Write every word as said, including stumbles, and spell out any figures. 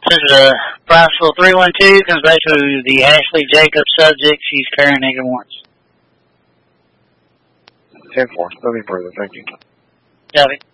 uh, Brownsville three one two comes back to the Ashley Jacobs subject. She's carrying negative warrants. ten four. Nothing further. Thank you. Copy.